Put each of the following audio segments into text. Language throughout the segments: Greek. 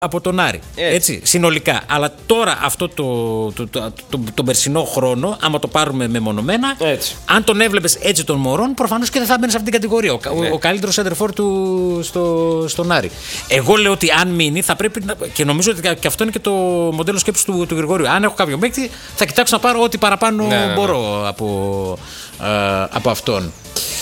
από τον Άρη. Έτσι, συνολικά. Αλλά τώρα αυτό τον περσινό χρόνο, άμα το πάρουμε μεμονωμένα, αν τον έβλεπες έτσι των Μωρών, προφανώς και δεν θα μπαίνει σε αυτήν την κατηγορία. Ο καλύτερος σεντερφόρ του στον Άρη. Εγώ λέω ότι αν μείνει, θα πρέπει να. Και νομίζω ότι και αυτό είναι και το μοντέλο σκέψης του Γρηγορίου. Αν έχω κάποιο παίκτη, θα κοιτάξω να πάρω ό,τι παραπάνω μπορώ από αυτόν.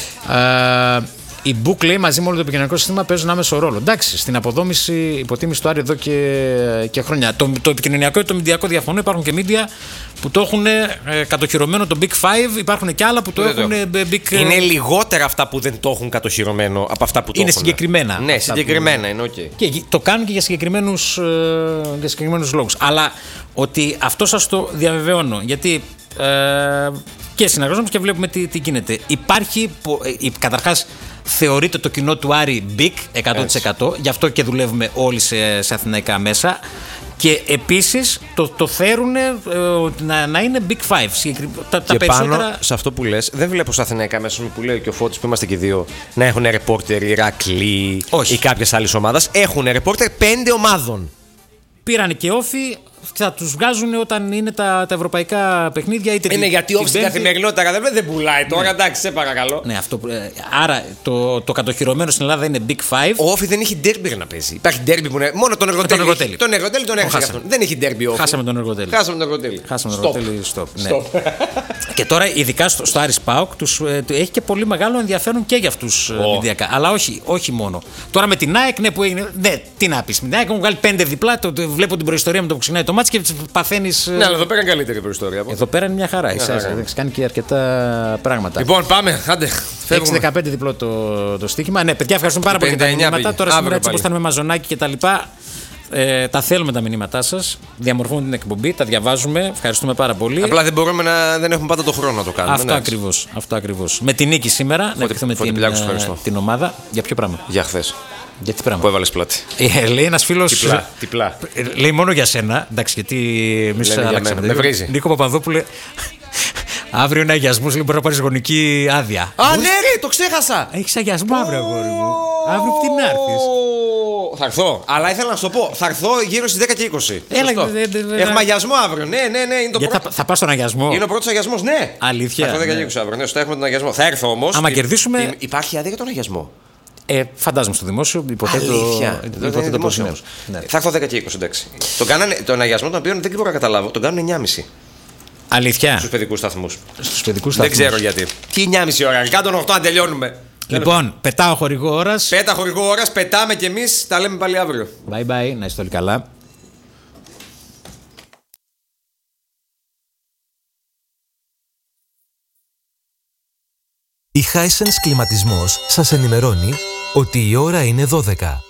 Η Book λέει μαζί με όλο το επικοινωνικό σύστημα παίζουν άμεσο ρόλο. Εντάξει, στην αποδόμηση, υποτίμηση του Άρη εδώ και χρόνια. Το επικοινωνιακό και το μηντιακό διαφωνώ. Υπάρχουν και μίντια που το έχουν κατοχυρωμένο το Big Five, υπάρχουν και άλλα που το έχουν Big. Είναι λιγότερα αυτά που δεν το έχουν κατοχυρωμένο από αυτά που το είναι έχουν. Συγκεκριμένα. Ναι, συγκεκριμένα είναι, οκ. Και το κάνουν και για συγκεκριμένους λόγους. Αλλά ότι αυτό σας το διαβεβαιώνω. Γιατί. Και συνεργαζόμαστε και βλέπουμε τι γίνεται. Υπάρχει, καταρχάς, θεωρείται το κοινό του Άρη big 100%. Γι' αυτό και δουλεύουμε όλοι σε αθηναϊκά μέσα. Και επίσης το θέλουν να είναι big five. Τα και περισσότερα. Πάνω σε αυτό που λες, δεν βλέπω στα αθηναϊκά μέσα που λέει και ο Φώτης που είμαστε και δύο να έχουν ρεπόρτερ Ηρακλή ή κάποιες άλλες ομάδες. Έχουν ρεπόρτερ 5 ομάδων. Πήραν και όφη. Θα τους βγάζουν όταν είναι τα ευρωπαϊκά παιχνίδια. Είτε είναι γιατί όφη στην καθημερινότητα δεν πουλάει τώρα, εντάξει, σε παρακαλώ. Ναι, άρα το κατοχυρωμένο στην Ελλάδα είναι Big Five. Ο όφη δεν έχει ντέρμπι να παίζει. Υπάρχει ντέρμπι που είναι. Μόνο τον Εργοτέλη. Τον Εργοτέλη τον έχασε αυτόν. Δεν έχει ντέρμπι όφη. Χάσαμε τον Εργοτέλη. Χάσαμε τον Εργοτέλη. Stop. Ναι. Και τώρα, ειδικά στο Άρης ΠΑΟΚ, έχει και πολύ μεγάλο ενδιαφέρον και για αυτούς μηντιακά. Αλλά όχι μόνο. Τώρα με την ΑΕΚ, ναι, που έγινε. Ναι, τι να πει. Με την ΑΕΚ έχουν βγάλει 5 διπλά. Βλέπω την προϊστορία με το που ξεκινάει το μάτς και παθαίνεις. Ναι, αλλά εδώ πέρα είναι καλύτερη προϊστορία. Εδώ πέρα είναι μια χαρά. Έχει κάνει και αρκετά πράγματα. Λοιπόν, πάμε. 6-15 διπλό το στοίχημα. Ναι, παιδιά, ευχαριστούμε πάρα πολύ για τα μηνύματα. Τώρα σήμερα έτσι όπως ήταν με μαζονάκι κτλ. Τα θέλουμε τα μηνύματά σας. Διαμορφώνουν την εκπομπή, τα διαβάζουμε. Ευχαριστούμε πάρα πολύ. Απλά δεν έχουμε πάντα το χρόνο να το κάνουμε. Αυτό ακριβώς. Με την νίκη σήμερα, να ευχαριστούμε την ομάδα. Για ποιο πράγμα? Για χθες. Για τι πράγμα? Που έβαλες πλάτη. Λέει ένας φίλος. Τυπλά. Λέει μόνο για σένα. Εντάξει, γιατί εμείς αλλάξαμε. Με βρίζει. Νίκο Παπαδόπουλε. Αύριο είναι αγιασμός, λέει, μπορεί να πάρεις γονική άδεια. Α, ναι, ρε, το ξέχασα. Έχεις αγιασμό αύριο, αγόρι μου. Αύριο τι να έρθεις? Θα έρθω. Αλλά ήθελα να σου το πω. Θα έρθω γύρω στις 10 και 20. Έχουμε αγιασμό αύριο. Ναι, είναι το πρώτο. Θα πας στον αγιασμό. Είναι ο πρώτος αγιασμός, ναι. Αλήθεια. Θα έρθω 10 και 20 αύριο. Ναι, στο έχουμε τον αγιασμό. Θα έρθω όμως. Άμα κερδίσουμε. Υπάρχει άδεια για τον αγιασμό. Φαντάζομαι στο δημόσιο. Υποθέτω δημόσιο. Θα έρθω 10 και 20, εντάξει. Τον αγιασμό τον οποίο δεν μπορώ να καταλάβω. Τον κάνουν 9.30. Αλήθεια. Στους παιδικούς σταθμούς. Δεν ξέρω γιατί. Τι 9.30 ώρα. Κάτω 8 να τελειώνουμε. Λοιπόν, πετάω χορηγό ώρας. Πέτα χορηγό ώρας, πετάμε κι εμείς. Τα λέμε πάλι αύριο. Bye bye, να είστε όλοι καλά. Η Hisense Κλιματισμός σας ενημερώνει ότι η ώρα είναι 12.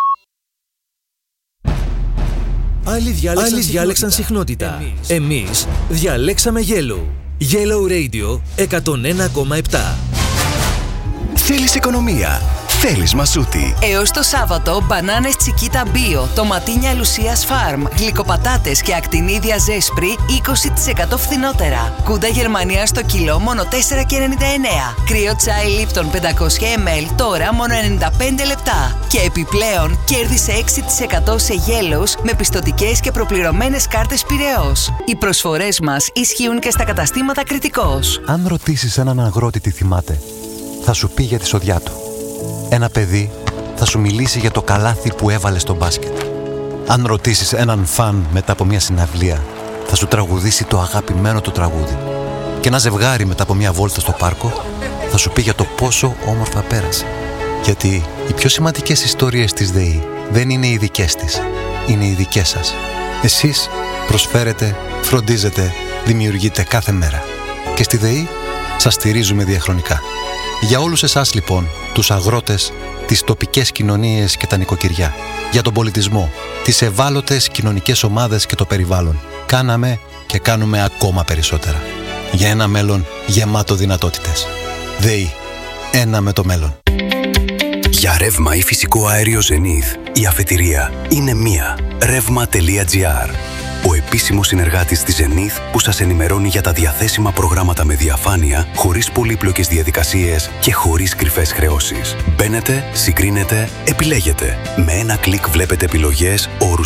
Άλλοι διάλεξαν συχνότητα. Εμείς διαλέξαμε Yellow. Yellow Radio 101,7. Θέλεις οικονομία? Θέλεις μασούτη? Έως το Σάββατο, μπανάνες Τσικίτα Bio, τοματίνια Λουσίας Φάρμ, γλυκοπατάτες και ακτινίδια Ζέσπρι 20% φθηνότερα. Κούντα Γερμανία στο κιλό μόνο 4,99. Κρύο τσάι Λίπτον 500 ml τώρα μόνο 95 λεπτά. Και επιπλέον κέρδισε 6% σε γέλος με πιστωτικές και προπληρωμένες κάρτες Πειραιώς. Οι προσφορές μας ισχύουν και στα καταστήματα Κρητικός. Αν ρωτήσεις έναν αγρότη τι θυμάται, θα σου πει για τη σοδιά του. Ένα παιδί θα σου μιλήσει για το καλάθι που έβαλε στο μπάσκετ. Αν ρωτήσεις έναν φαν μετά από μια συναυλία, θα σου τραγουδήσει το αγαπημένο του τραγούδι. Και ένα ζευγάρι μετά από μια βόλτα στο πάρκο θα σου πει για το πόσο όμορφα πέρασε. Γιατί οι πιο σημαντικές ιστορίες της ΔΕΗ δεν είναι οι δικές της, είναι οι δικές σας. Εσείς προσφέρετε, φροντίζετε, δημιουργείτε κάθε μέρα. Και στη ΔΕΗ σας στηρίζουμε διαχρονικά. Για όλους εσάς λοιπόν, τους αγρότες, τις τοπικές κοινωνίες και τα νοικοκυριά, για τον πολιτισμό, τις ευάλωτες κοινωνικές ομάδες και το περιβάλλον, κάναμε και κάνουμε ακόμα περισσότερα. Για ένα μέλλον γεμάτο δυνατότητες. ΔΕΗ. Ένα με το μέλλον. Για ρεύμα ή φυσικό αέριο Zenith, η αφετηρία είναι μία. Revma.gr. Ο επίσημος συνεργάτης της Zenith που σας ενημερώνει για τα διαθέσιμα προγράμματα με διαφάνεια, χωρίς πολύπλοκες διαδικασίες και χωρίς κρυφές χρεώσεις. Μπαίνετε, συγκρίνετε, επιλέγετε. Με ένα κλικ βλέπετε επιλογές, όρους